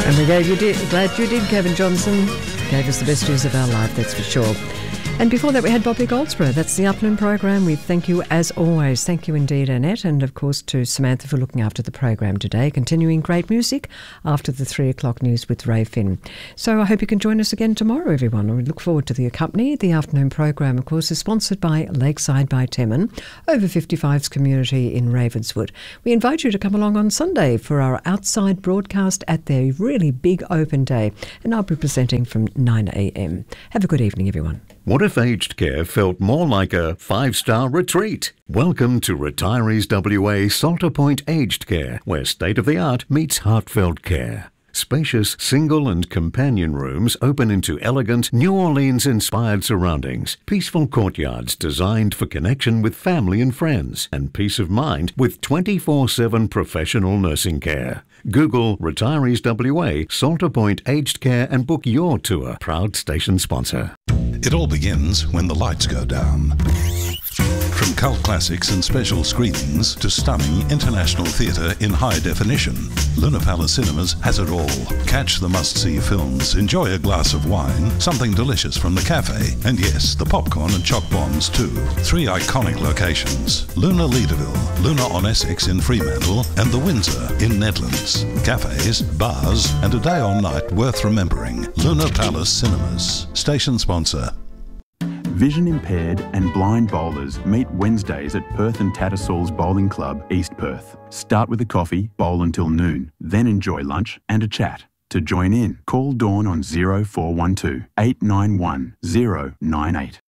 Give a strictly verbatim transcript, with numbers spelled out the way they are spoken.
And we gave you did, glad you did, Kevin Johnson. Gave us the best years of our life, that's for sure. And before that, we had Bobby Goldsborough. That's the afternoon program. We thank you as always. Thank you indeed, Annette, and of course to Samantha for looking after the program today. Continuing great music after the three o'clock news with Ray Finn. So I hope you can join us again tomorrow, everyone. We look forward to the company. The afternoon program, of course, is sponsored by Lakeside by Temin, over fifty-fives community in Ravenswood. We invite you to come along on Sunday for our outside broadcast at their really big open day, and I'll be presenting from nine a.m. Have a good evening, everyone. What if aged care felt more like a five-star retreat? Welcome to Retirees W A Salter Point Aged Care, where state-of-the-art meets heartfelt care. Spacious single and companion rooms open into elegant New Orleans-inspired surroundings, peaceful courtyards designed for connection with family and friends, and peace of mind with twenty-four seven professional nursing care. Google Retirees W A Salter Point Aged Care and book your tour. Proud station sponsor. It all begins when the lights go down. From cult classics and special screenings to stunning international theatre in high definition, Luna Palace Cinemas has it all. Catch the must-see films, enjoy a glass of wine, something delicious from the cafe, and yes, the popcorn and choc bombs too. Three iconic locations: Luna Leederville, Luna on Essex in Fremantle, and the Windsor in Nedlands. Cafes, bars, and a day or night worth remembering. Luna Palace Cinemas. Station sponsor. Vision impaired and blind bowlers meet Wednesdays at Perth and Tattersalls Bowling Club, East Perth. Start with a coffee, bowl until noon, then enjoy lunch and a chat. To join in, call Dawn on zero four one two, eight nine one, zero nine eight.